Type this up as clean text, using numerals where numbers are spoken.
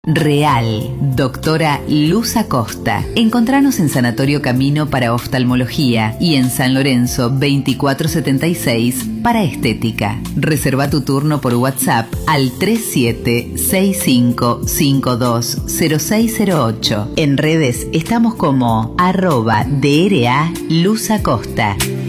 Real, doctora Luz Acosta. Encontranos en Sanatorio Camino para oftalmología y en San Lorenzo 2476 para estética. Reserva tu turno por WhatsApp al 3765520608. En redes estamos como @DRA Luz Acosta.